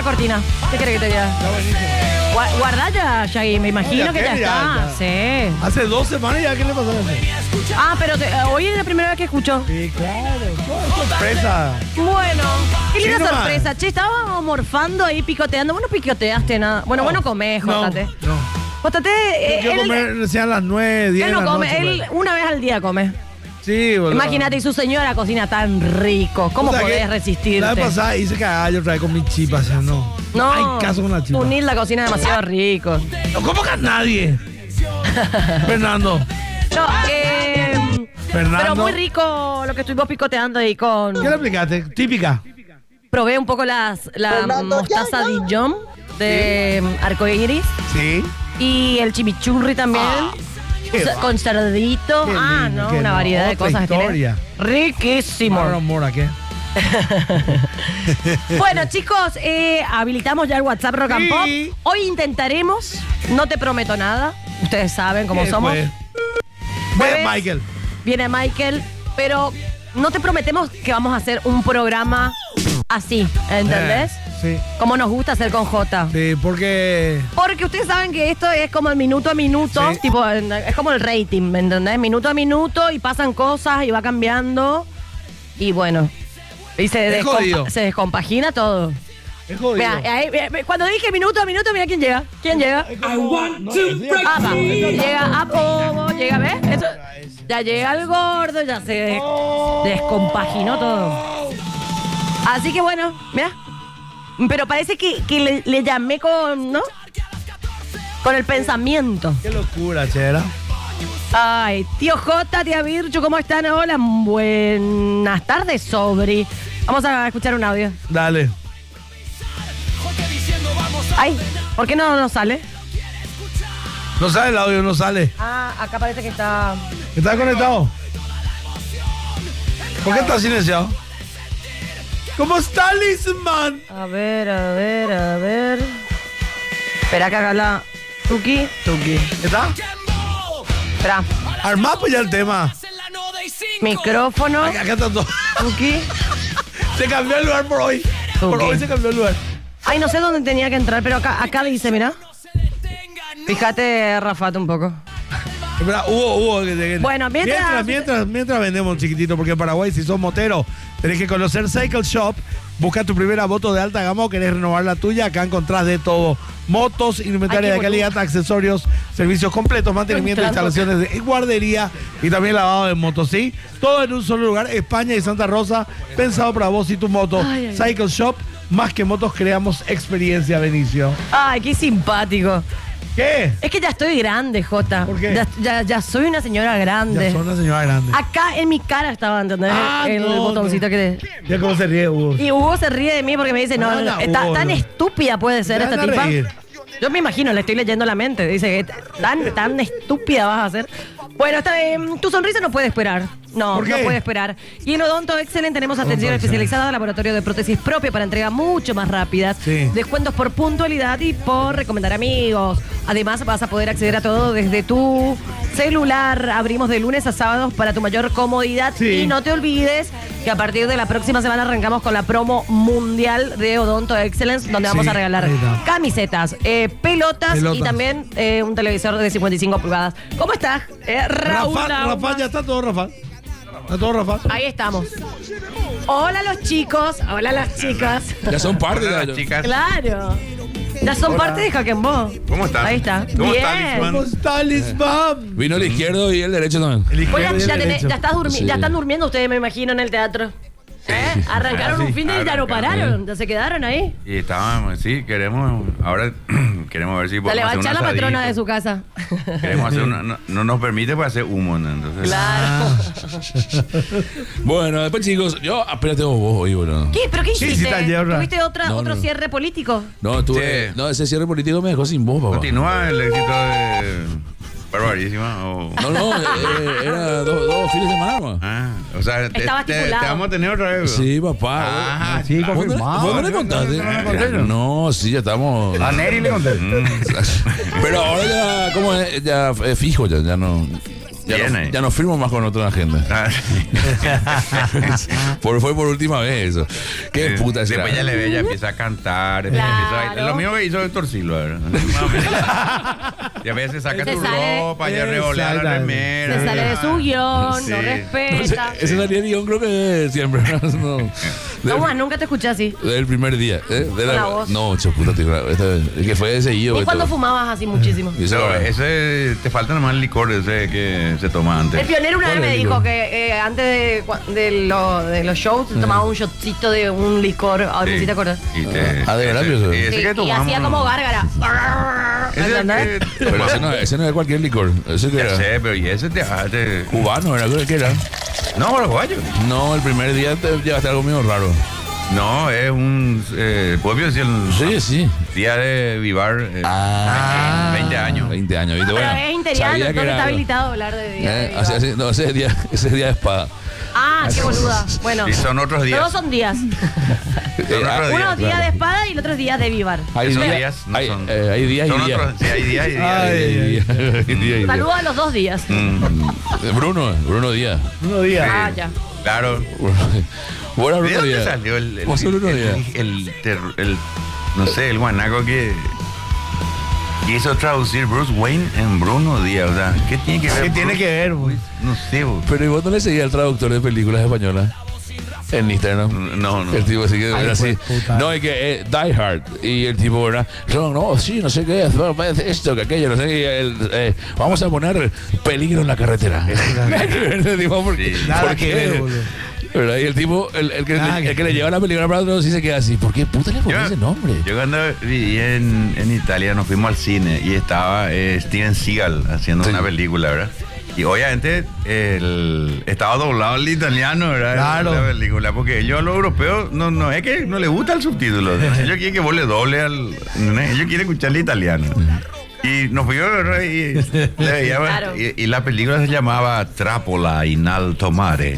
la cortina. ¿Qué querés que te diga? Está buenísimo. Guardá ya, Shaggy. Me imagino Ya, que ya ya, está. Sí. Hace 2 semanas ya, ¿qué le pasó a eso? Ah, pero hoy es la primera vez que escucho. Sí, claro. ¡Qué sorpresa! Bueno, qué linda Sí, nomás. sorpresa. Che, estábamos morfando ahí, picoteando. Vos no picoteaste nada. Bueno, vos no comés, Jótate. No. Jótate, Yo comer recién a las 9, 10 él de no la come. noche, Él pues. una vez al día come. Sí, boludo. Imagínate, y su señora cocina tan rico. ¿Cómo O sea podés que resistirte? La vez pasada hice cagallo otra vez con mi chipa, o sea, no. No, Hay caso con la chipa. Unir la cocina demasiado rico. No, ¿cómo que nadie? Fernando. No, Fernando. pero muy rico lo que estuvimos picoteando ahí con... ¿Qué le aplicaste? Típica. Probé un poco la mostaza Dijon de Arcoiris Sí. y el chimichurri también. Qué va. Con cerdito. Qué Ah, lindo, no, qué una no. variedad de Otra cosas que tiene. historia. Riquísimo. Mora, ¿qué? Bueno, chicos, habilitamos ya el WhatsApp Rock and Pop. Sí. Hoy intentaremos, no te prometo nada. Ustedes saben cómo ¿Qué somos. fue? Jueves. Ve, Michael. Viene Michael, pero no te prometemos que vamos a hacer un programa así, ¿entendés? Sí. Como nos gusta hacer con Jota. Sí, porque. Porque ustedes saben que esto es como el minuto a minuto, Sí. tipo, es como el rating, ¿me entendés? Minuto a minuto y pasan cosas y va cambiando. Y bueno, y Es jodido. se descompagina todo. Es jodido. Mira, cuando dije minuto a minuto, mira quién llega. ¿Quién llega? Ah, va. Llega Apo, llega, ¿ves? Eso, ya llega el gordo, ya se descompaginó todo. Así que bueno, mira. Pero parece que le llamé con, ¿no? Con el pensamiento. Qué locura, chera. Ay, tío Jota, tía Virchu, ¿cómo están? Hola, buenas tardes, Sobri. Vamos a escuchar un audio. Dale. Ay, ¿por qué no sale? No sale el audio, no sale. Ah, acá parece que está... ¿Estás conectado? ¿Por qué estás silenciado? ¿Cómo está, Lisman? A ver. Espera que haga la... Tuki. ¿Está? Espera. Armá pues ya el tema. Micrófono. Acá está todo. Tuki. Se cambió el lugar por hoy. Por Ok. hoy se cambió el lugar. Ay, no sé dónde tenía que entrar, pero acá dice, mira. Fíjate, Rafat, un poco. Espera, hubo. Bueno, mientras vendemos, chiquitito, porque en Paraguay, si sos motero, tenés que conocer Cycle Shop. Busca tu primera moto de alta gama o querés renovar la tuya. Acá encontrás de todo: motos, indumentaria Ay, de qué calidad, accesorios, servicios completos, mantenimiento, Entrando. instalaciones de guardería y también lavado de motos, ¿sí? Todo en un solo lugar: España y Santa Rosa. Pensado para vos y tu moto. Ay. Cycle Shop, más que motos, creamos experiencia, Benicio. Ay, qué simpático. ¿Qué? Es que ya estoy grande, Jota. ¿Por qué? Ya soy una señora grande. Ya son una señora grande. Acá en mi cara estaba, ¿entendés? Ah, el no, botoncito que... Ya cómo se ríe, Hugo. Y Hugo se ríe de mí porque me dice, no, Anda, Hugo, tan no. estúpida puede ser Te esta van a tipa. reír. Yo me imagino, le estoy leyendo la mente. Dice, tan estúpida vas a ser. Bueno, tu sonrisa no puede esperar. No, ¿Por no qué? puede esperar. Y en Odonto Excellent tenemos atención Odonto especializada, laboratorio de prótesis propia para entrega mucho más rápidas. Sí. Descuentos por puntualidad y por recomendar amigos. Además, vas a poder acceder a todo desde tu celular. Abrimos de lunes a sábados para tu mayor comodidad. Sí. Y no te olvides que a partir de la próxima semana arrancamos con la promo mundial de Odonto Excellence, donde vamos Sí, a regalar ahí está. camisetas, pelotas y Pelotas. también un televisor de 55 pulgadas. ¿Cómo estás, Raúl? Rafa, ya está todo, Rafa. Está todo, Rafa. Ahí estamos. Hola los chicos, hola las chicas. Ya son parte de la chicas. Claro. Ya son parte de Jaquembo. ¿Cómo estás? Ahí está. ¿Cómo Bien. estás, Lisman? ¿Cómo está, Lisman? Vino el izquierdo y el derecho también. El izquierdo Oigan, y el ya, derecho. Sí. ya están durmiendo ustedes, me imagino, en el teatro. Arrancaron Sí, un fin de y ya no arrancamos. pararon, ya se quedaron ahí. Y estábamos, sí, ahora queremos ver si Ya le va a echar la patrona de su casa. Queremos hacer no nos permite para hacer humo, ¿no? Entonces, Claro. Bueno, después chicos, yo espérate vos hoy, boludo. ¿Qué? ¿Pero qué Sí, hiciste? sí, taller, ¿verdad? ¿Tuviste No, otro no. cierre político? No, Sí. no, ese cierre político me dejó sin voz, papá. Continúa el éxito de Barbarísima. No, era dos fines de semana, más. O sea, Estaba te estipulado. vamos a tener otra vez. Sí, papá. Ah, sí, ¿Vos confirmado. no le contaste? No, sí, ya estamos. A Neri le conté. Pero ahora ya, ¿cómo es? Ya fijo, ya no. Ya no firmo más con otra agenda. Ah, Fue por última vez eso. Qué puta esa. Después ya le ve, ya empieza a cantar. Claro. Empieza a bailar. Lo mismo que hizo Héctor Silva, ¿verdad? Más o menos. Y a veces saca Se su sale- ropa, ya revolea la remera. Se sale de su guión, Sí. no respeta. Ese salía el guión, creo que siempre. No, Juan, nunca te escuché así. Del primer día. De La voz. No, chuputa, tío. Que fue ese seguido. ¿Y cuando fumabas así muchísimo? Y eso, No, ese, te falta nomás el licor ese que se toma antes. El pionero una vez ¿Cuál me es el dijo licor? que antes de los shows se tomaba un shotcito de un licor. Ahora Sí. sí te acordás. Y te, Ah, de verdad, eso. ese Sí, que y tomamos. hacía como gárgara. Ese ¿Entendés? que Pero ese no es cualquier licor. Ese que Ya era sé, pero y ese te hace. cubano, era creo que era. No, paraguayo. No, el primer día te llevaste algo medio raro. No, es un. ¿Puedo decir el Sí. día de Vivar? 20 años. 20 años, ¿viste? Pero Bueno, es interiano, sabía que entonces era está algo. habilitado a hablar de día de Vivar. No, ese día de espada. Ah, qué boluda. Bueno, Y son otros días. todos son días. Son otros Uno días. día de espada y el otro día de Vivar. Hay Esos días, días no hay, son. hay días Son y días. otros. Sí, hay días y días. Hay días. Saludos a los 2 días. Bruno Díaz. Unos días. Ah, ya. Claro. Bueno, ¿De Bruno dónde Díaz. salió ¿Cómo salió Bruno Díaz? no sé, el guanaco que quiso traducir Bruce Wayne en Bruno Díaz? O sea, ¿qué tiene que ver? ¿Qué tiene que ver, güey? No sé, güey. Pero ¿y vos no le seguías al traductor de películas españolas? En Instagram. No. El tipo así que Ay, era así. pues, puta. No, es que Die Hard. Y el tipo, ¿verdad? No, sí, no sé qué. Esto, que aquello, no sé qué. Vamos a poner peligro en la carretera. El tipo, ¿por qué? Sí. Nada ¿Por que qué? ver, boludo. ¿Verdad? Y el tipo, el Nada que que le lleva la película para otro, sí se queda así. ¿Por qué puta le pones ese nombre? Yo cuando viví en Italia nos fuimos al cine y estaba Steven Seagal haciendo Sí. una película, ¿verdad? Y obviamente estaba doblado el italiano, ¿verdad? Claro. La película, porque ellos a los europeos no es que no les gusta el subtítulo. Ellos quieren que vos le doble al. Ellos quieren escuchar el italiano. Y nos fuimos, ¿verdad? Y, le veíamos, Claro. y la película se llamaba Trappola in alto mare.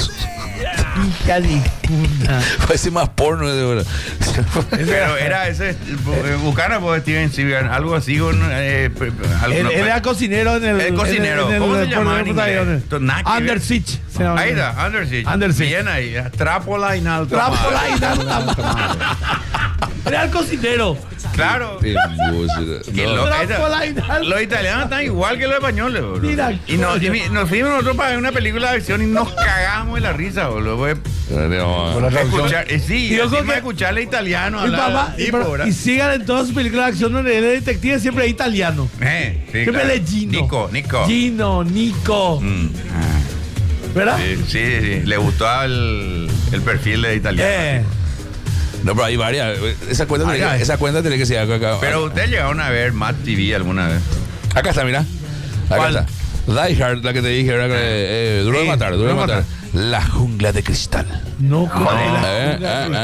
Cali. Parece más porno de verdad. Pero era ese, buscar por Steven Seagal, algo así con Él era cocinero en el. El cocinero. ¿Cómo se llama en inglés? Nada que Under ver. Siege. se llama. Ahí está, Under Siege. Under Siege. Bien ahí. Trápola in alto Trápola mare. y nada. Era el cocinero. Claro. Qué Y no. Trápola y nada. los italianos están igual que los españoles, boludo. Mira, y nos fuimos nosotros para ver una película de acción y nos cagamos de la risa, boludo. Pues, No. escuchar, sí, Y yo creo encima que- escucharle italiano Mi hablar papá, al tipo, ¿verdad? y sigan en todas sus películas de acción donde él es detective, siempre es italiano. Sí, Siempre claro. es Gino. Nico. Nico. Mm. ¿Verdad? Sí. Le gustó el perfil de italiano. No, pero hay varias. Esa cuenta tiene que ser acá. Pero ustedes llegaron a ver Mad TV alguna vez. Acá está, mira. Acá ¿Cuál? está. Die Hard, la que te dije, era Duro de Sí, matar, Duro de matar. La jungla de cristal. No, joder.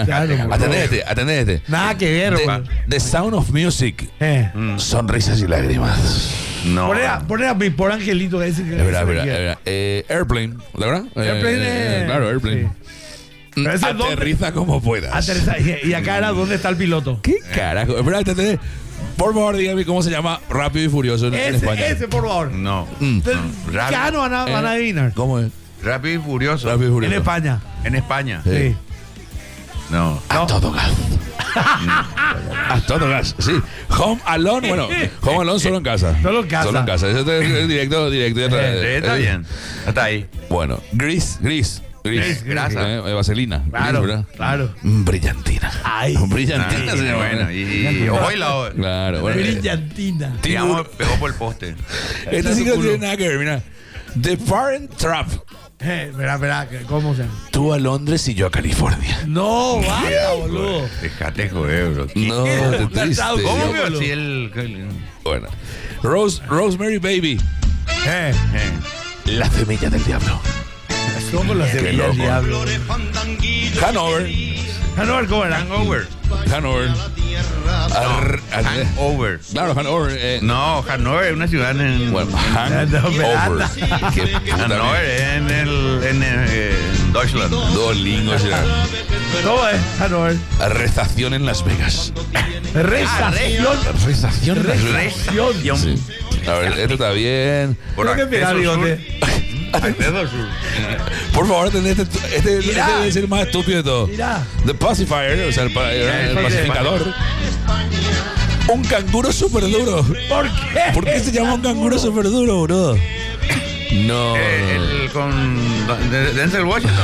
Atendé este. Nada que ver, boludo. The Sound of Music. Sonrisas y lágrimas. No. Poné a mi por angelito ese. Es verdad. Airplane, ¿la verdad? Airplane, claro, Airplane. sí. Pero ese es Aterriza como puedas. Aterriza. Y acá era donde está el piloto. ¿Qué carajo? Espera, atendé. Por favor, dígame cómo se llama Rápido y Furioso en España. Ese, por favor. No. Ya no van a adivinar. ¿Cómo es? Rápido y Furioso. Rápido y En Furioso. España. En España. Sí. No. A todo gas. A todo gas, sí. Home Alone, bueno, Home Alone solo en casa. Solo en casa. Solo en casa. Eso es directo. Sí, está bien. Hasta ahí. Bueno, Gris. Grasa. Vaselina. Claro, Gris, ¿verdad? claro. Brillantina. Ay. Brillantina Ah, se llama. bueno, y ojo y la otra. Claro, bueno. Brillantina. Digamos, pegó por el poste. Este sí que no tiene nada que ver, mira. The Parent Trap. Espera, ¿cómo se llama? Tú a Londres y yo a California. No, vaya, boludo. Dejate joder, bro. No, te triste. ¿Cómo boludo. veo si el. Bueno. Rosemary Baby. La semilla del diablo. ¿Cómo lo Qué hacía el loco. diablo? Hanover. Hanover, ¿cómo era? Hangover. Hangover. Hangover. Claro, Hanover. No, Hannover es una ciudad en. Bueno, No, Hangover. anda. Qué puta Hannover es en Deutschland. Duolingo, ya. ¿Cómo es? Hanover. Rezación en Las Vegas. Rezación. Rezación en Las Vegas. Rezación. Sí. A ver, este está bien. Por Creo que acceso mira, bigote. sur. Acceso sur. Por favor, este debe ser el más estúpido de todo. Mirá. The Pacifier, o sea, el pacificador. Un canguro súper duro. ¿Por qué? ¿Por qué se llama un canguro súper duro, bro? No. El con Denzel Washington.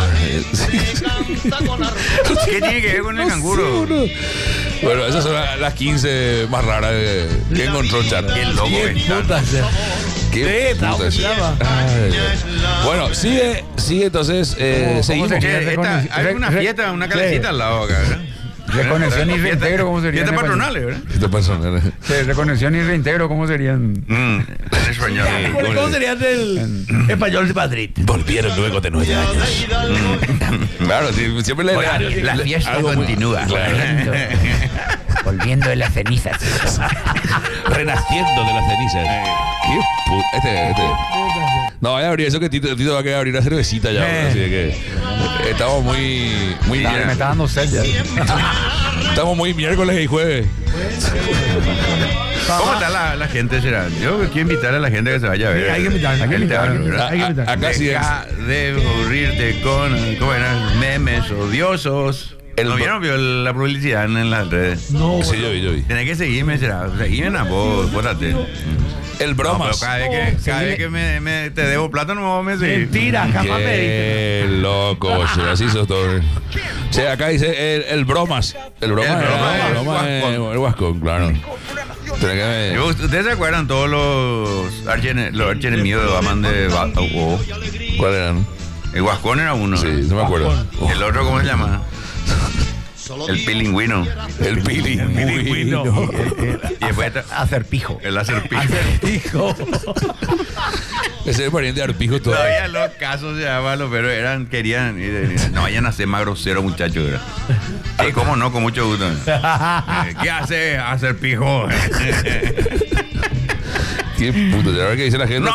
¿Qué tiene que ver con el canguro? Bueno, esas son las 15 más raras que encontró Chat. Qué loco que está. Puta, Qué Teta, puta ¿cómo se es. llama? Ay, bueno, sigue entonces. Seguimos. Hay una fiesta, una calecita al lado acá, ¿verdad? Reconexión y reintegro, ¿cómo sería? Fiesta en español? patronales, ¿verdad? ¿Qué te pasó? Sí, reconexión y reintegro, ¿cómo serían? En español. ¿Cómo sería el español de Madrid? Volvieron luego de 9 años. Claro, sí, siempre La fiesta algo muy- continúa. Claro. Volviendo de las cenizas. Renaciendo de las cenizas. Qué este. No, vaya a abrir eso que Tito va a querer abrir una cervecita ya. Así de que estamos muy Sí, ya. Me está dando sed ya. estamos muy miércoles y jueves. ¿Cómo está la gente, será? Yo quiero invitar a la gente que se vaya a ver. Hay que invitar, hay que El invitar, teatro, ¿verdad? hay que invitar. Acá sí Deja de aburrirte con, ¿cómo eran? Memes odiosos. ¿No vieron la publicidad en las redes? No, Sí, yo vi. Tenés que seguirme, será. Seguime a vos, bótate. El No, pero bromas. cada vez que te debo plata no me seguís. mentira, jamás me diste. Qué loco, che, así sos todo. Che, acá dice el bromas. El bromas. El Guascón, claro. Tenés que- ¿Ustedes se acuerdan todos los archienemigos de Batman de Batman? ¿Cuál eran? El Guascón era uno. Sí, no me acuerdo. El otro, ¿cómo se llama? El pilingüino. El pilingüino. Y después está Acerpijo. el acerpijo. Hijo. Ese es pariente de Arpijo todo. Todavía los casos se llamaban, pero querían, no vayan a ser más groseros, muchachos. Sí, cómo no, con mucho gusto. ¿Qué hace acerpijo? Qué puto, ¿sabes qué dice la gente?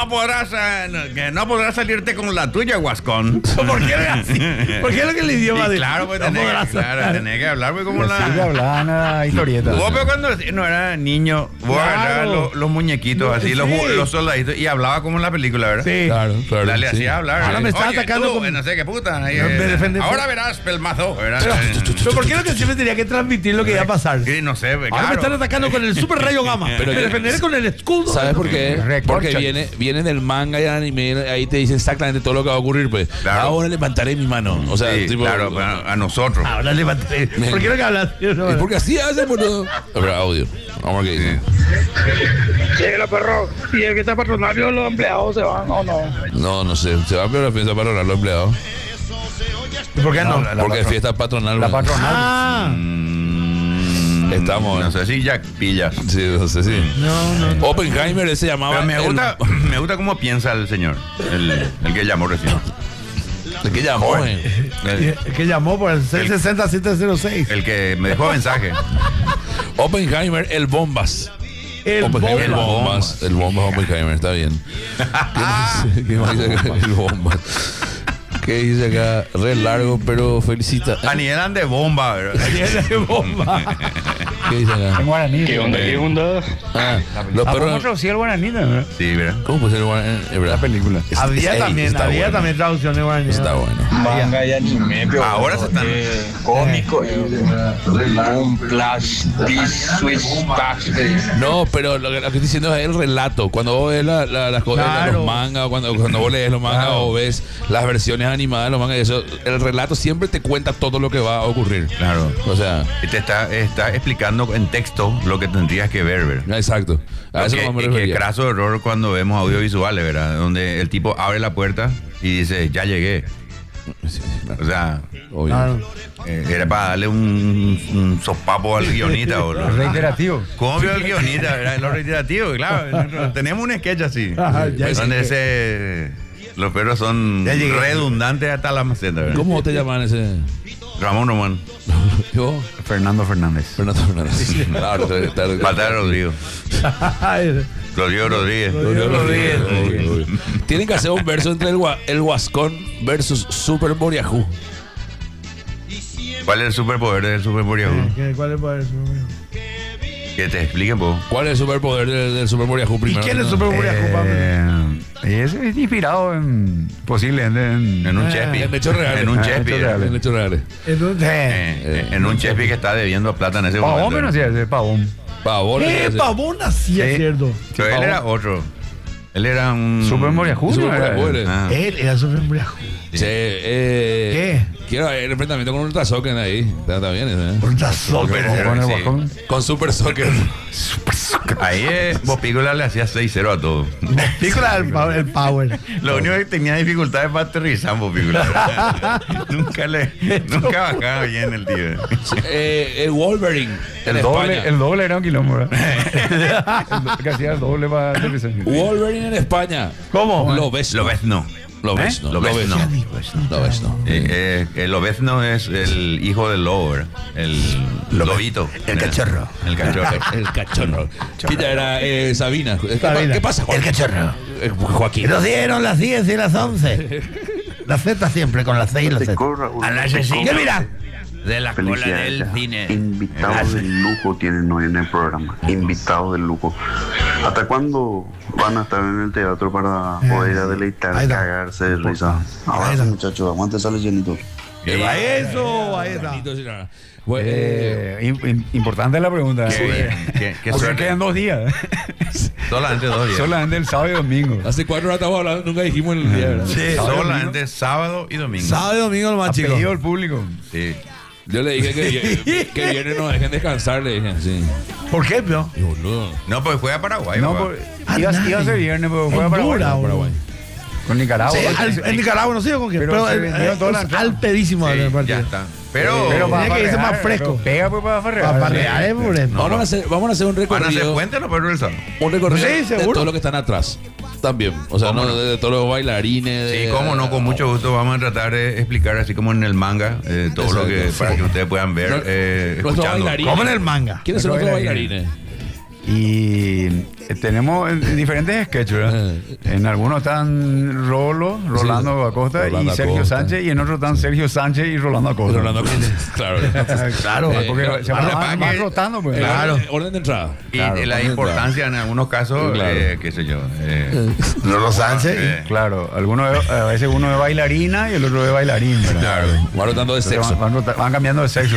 No podrás salirte con la tuya, Guascón. ¿Por qué era así? ¿Por qué es lo que el idioma Y de claro, pues no podrás hablar? tenés que hablar pues, como Sí, la... hablaban a historieta. Vos, pero cuando no era niño, vos Claro. agarrabas los muñequitos así, Sí. los soldaditos, y hablaba como en la película, ¿verdad? Sí. Claro. Dale, sí. hacía hablar. Ahora me está Oye, atacando tú, con- no sé qué puta. Me defiende- Ahora verás, pelmazo. ¿verdad? Pero ¿por qué lo que siempre tenía que transmitir lo que iba a pasar? Sí, no sé, Ahora claro. me están atacando con el super rayo gamma. Pero Me yo- defenderé con el escudo. ¿Sabes por qué? Porque Recorcholis. viene del manga y del anime, ahí te dicen exactamente todo lo que va a ocurrir, pues. Claro. Ahora levantaré mi mano. O sea, Sí, tipo. claro, pero a nosotros. Ahora levanté. ¿Por qué no que hablas? Es porque así hace, boludo. A ver, audio. Vamos a ver qué dice. Llega perro. ¿Y el que está patronario los empleados se van o no? No sé. Se va a peor la fiesta patronal los empleados. ¿Por qué no? Porque es fiesta patronal. La bueno. patronal. Ah, Estamos. No sé si ya pillas. Sí, no sé, sí. no. Oppenheimer ese se llamaba. Pero me gusta cómo piensa el señor, el que llamó recién. ¿El que llamó? El que llamó por el 660-706. El que me dejó mensaje. Oppenheimer, el bombas. El Oppenheimer, bomba. el bombas. El bombas Oppenheimer, está bien. ¿Qué más dice acá? El bombas. ¿Qué dice acá? Re largo, pero felicita. Anielan de bomba, ¿verdad? El bomba. ¿Qué dice acá? En guaraní. ¿Qué onda? ¿Qué onda? Ah, los ¿A poco perros. traducía el guaraní, no? Sí, ¿verdad? ¿Cómo puede ser guaraní? Es verdad. La película. Había Ey, también, está había bueno. también traducciones guaraní. Está bueno. Manga y anime, pero Ahora se están... cómico y un plus Swiss Pax. No, pero lo que estoy diciendo es el relato. Cuando vos ves las cosas, Claro. los mangas, cuando vos lees los mangas o ves las versiones animadas de los mangas, y eso, el relato siempre te cuenta todo lo que va a ocurrir. Claro. O sea, Te está explicando en texto lo que tendrías que ver, ¿verdad? exacto. A eso Que, no me que refería. craso error cuando vemos audiovisuales, ¿verdad? Donde el tipo abre la puerta y dice, ya llegué. Sí, claro, O sea, obvio. Claro. era para darle un sopapo al guionista, boludo. Reiterativo. ¿Cómo vio el guionista? ¿Verdad? Lo reiterativo, claro. Nosotros tenemos un sketch así. Ajá, ya donde los perros son Ya llegué. redundantes hasta la maceta, ¿verdad? ¿Cómo te llaman ese? Ramón Román. Yo, Fernando Fernández. Fernando Fernández. Claro, Baltar Rodrigo. Rodrigo Rodríguez. Rodríguez. Obvio. Tienen que hacer un verso entre el Guascón versus Super Moriajú. ¿Cuál es el superpoder del Super Moriajú? ¿Cuál es el poder? Que te expliquen, po. ¿Cuál es el superpoder del Super Moriajú ¿Y primero? quién es el Super Moriajú, Pablo? Es inspirado en, posiblemente En un chespi. En hechos reales. En un Ah, chespi. hechos reales. En hechos reales. Entonces, En un chespi que está debiendo plata en ese Pavón, momento. pero no hacía ese pavón. Pavón. Pavón así es Sí. cierto. Pero él era otro. Él era un... Super Moriajú. Super ¿no era? Moriajú, él. Ah. Él era Super Moriajú. Sí, ¿Qué? Quiero ver el enfrentamiento con Ultra Soccer ahí. Está bien, ¿eh? Por razón. Pero, Con el sí. guajón. Con Super Soccer. Ahí vos Pícola le hacía 6-0 a todo. Pícola el Power. Lo único que tenía dificultades para aterrizar, vos Pícola. nunca bajaba bien el tío. El Wolverine. En España. El doble era un quilombo, ¿verdad? Que hacía el doble para aterrizar. Wolverine en España. ¿Cómo? Lo ves. Lo ves no. Lo ves, no. Lo ves no. Lo ves, no. El Lobezno es el hijo del lobo, ¿verdad? El lobito. El cachorro. El cachorro. El cachorro. Quita era Sabina. Sabina. ¿Qué pasa, Juan? El cachorro. Joaquín. Nos dieron las 10 y las 11. La Z siempre con las 6 y las 7. Al asesino. ¿Qué mira? De la cola del Felicidades. cine. Invitados del lujo tienen hoy en el programa. Invitados del lujo. ¿Hasta cuándo van a estar en el teatro para poder ir a deleitar, Ahí está. cagarse de risa? Ahí Abrazo, está. muchachos. Aguante, sale llenito. A eso, ahí está. Bueno, Importante la pregunta. Qué bien. Qué Porque suerte. quedan 2 días. Solamente 2 días. Solamente el sábado y domingo. hace 4 horas estamos hablando, nunca dijimos el día, ¿verdad? Sí. Solamente sábado y domingo. Sábado y domingo lo Ha más chico. pedido el público. Sí. Yo le dije que viernes no dejen descansar, le dije, sí. ¿Por qué, pio? Y boludo. No, pues juega Paraguay. No, papá. iba a ser viernes, pero fue a Honduras, Paraguay. Paraguay. Con Nicaragua. Sí, en Nicaragua no sé yo con qué. Pero Pero se vendió toda la entrada. al pedísimo Sí, del partido. ya está. Pero, Tenía que irse más fresco. Pega pues para farrear. Para parrear, por ejemplo. Vamos a hacer un ¿van a hacer recorrido. puente o no pueden regresar? Un recorrido Sí, de seguro. todo lo que están atrás. También. O sea, ¿Cómo no no? de todos los bailarines. Sí, cómo no, con mucho gusto vamos a tratar de explicar así como en el manga todo lo que Exacto. para que ustedes puedan ver Nuestros escuchando. bailarines. Como en el manga. ¿Quiénes son los Nuestros bailarines? Y tenemos diferentes sketches, ¿verdad? En algunos están Rolando Acosta Rolando y Sergio Acosta. Sánchez, y en otros están Sergio Sánchez y Rolando Acosta. Rolando Acosta. Claro. Claro. Porque se ahora van para más que- rotando, pues. Claro. Orden de entrada. Y Claro, de la importancia en algunos casos, Claro. qué sé yo. Rolo Sánchez. Claro, a veces uno es bailarina y el otro es bailarín, ¿verdad? Claro. Va rotando de Entonces sexo. van cambiando de sexo.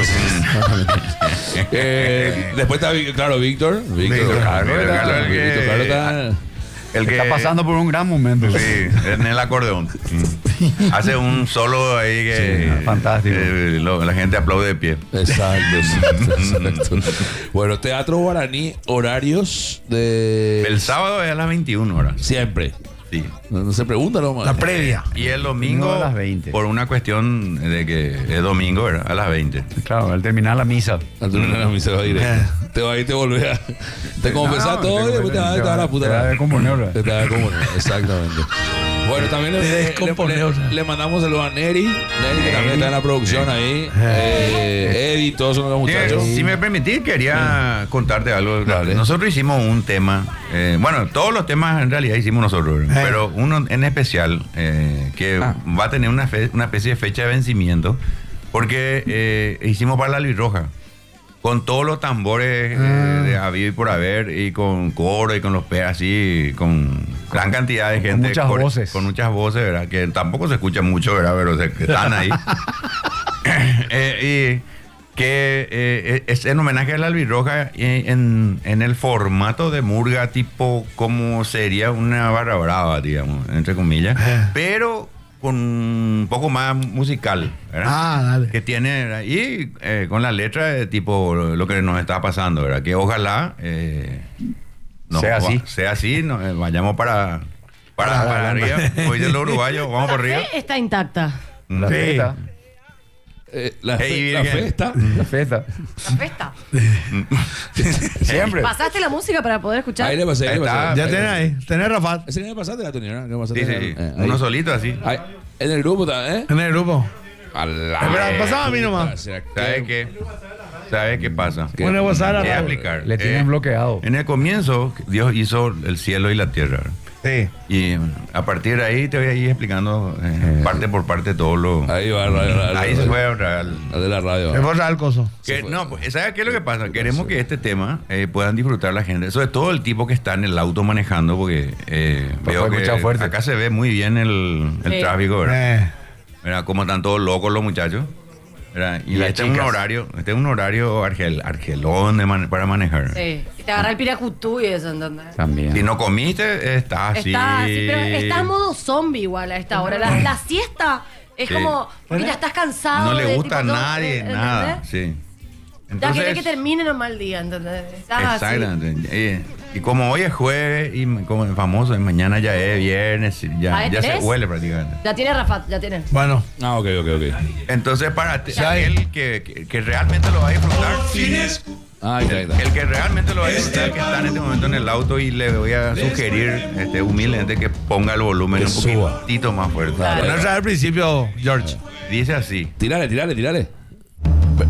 Después está, claro, Víctor. Víctor Carlos, Víctor el Carlos que- está. El que Está pasando por un gran momento. Sí, en el acordeón. Hace un solo ahí que Sí, fantástico. La gente aplaude de pie. Exacto. Bueno, Teatro Guaraní, horarios de. El sábado es a las 21 horas. Siempre. Sí. No se pregunta nomás. La previa. Y el domingo, No, a las 20. por una cuestión de que es domingo, ¿verdad? A las 20. Claro, al terminar la misa. Al terminar la misa va directo. Te va y te volvés a. Te confesás No, todo y después te vas a la puta. Te vas a descomponer, ¿verdad? Te vas a descomponer, exactamente. Bueno, también le mandamos saludos a Neri. Neri, que también está en la producción ahí. Eddie, todos son los muchachos. Si me permitís, quería contarte algo. Dale. Nosotros hicimos un tema, bueno, todos los temas en realidad hicimos nosotros, pero uno en especial que va a tener una especie de fecha de vencimiento, porque hicimos para la albirroja, con todos los tambores de habido y por haber, y con coro y con los peas así, con gran cantidad de gente. muchas voces. Con muchas voces, ¿verdad? Que tampoco se escucha mucho, ¿verdad? Pero están ahí. Y que es en homenaje a la albirroja en el formato de murga, tipo como sería una barra brava, digamos, entre comillas, pero con un poco más musical, ¿verdad? Ah, dale. Que tiene, ¿verdad? Y con la letra de tipo lo que nos está pasando, ¿verdad? Que ojalá Sea así. vayamos para arriba, como dicen los uruguayos, vamos para arriba. Está intacta. La Sí. fiesta. La Hey, fiesta. La fiesta. La festa. Siempre. ¿Pasaste la música para poder escuchar? Ahí le pasé, ahí le Ahí pasé. Ya tenés ahí. Tenés Rafa. Ese que me pasaste la tuya, ¿no? Sí, sí, Ahí. uno solito así. Ahí. En el grupo también, ¿eh? En el grupo. Espera, pasaba a mí nomás. ¿Sabes qué pasa? ¿Qué? Pone WhatsApp a Voy a Rafa. explicar. Le tienen bloqueado. En el comienzo, Dios hizo el cielo y la tierra. Sí. Y a partir de ahí te voy a ir explicando parte por parte todo lo... Ahí va, Ahí se fue real. de la radio. Es por el coso. No, pues, ¿sabes qué es lo que pasa? Queremos que este tema puedan disfrutar la gente, sobre todo el tipo que está en el auto manejando, porque veo que fuerte. acá se ve muy bien el tráfico, ¿verdad? ¿Verdad? Como están todos locos los muchachos, ¿verdad? Y las este es un horario argelón para manejar. Sí. Y te agarra el piracutú y eso, ¿entendés? También. Si no comiste, estás así. Está así, pero está en modo zombie igual a esta hora. La siesta es Sí. como, porque ya estás cansado. No le de gusta a tipo, nadie, ¿entendés? nada. Sí. Ya querés que termine nomás el día, ¿entendés? Estás así. Exactamente. Y como hoy es jueves y como es famoso, y mañana ya es viernes, ya se ¿tenés? huele prácticamente. Ya tiene Rafa, ya tiene. Bueno. Ah, ok. Entonces, para aquel que realmente lo va a disfrutar, Ahí está. el que realmente lo va a disfrutar, que está en este momento en el auto, y le voy a sugerir humildemente que ponga el volumen Que un suba. poquitito más fuerte. Claro. Ponerse al principio, George. Dice así. Tirale.